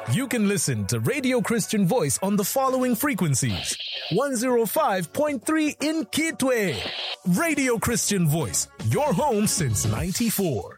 You can listen to Radio Christian Voice on the following frequencies. 105.3 in Kitwe. Radio Christian Voice, your home since 94.